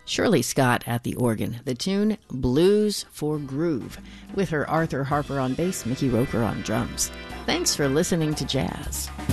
Shirley Scott at the organ. The tune, Blues for Groove, with her Arthur Harper on bass, Mickey Roker on drums. Thanks for listening to Jazz.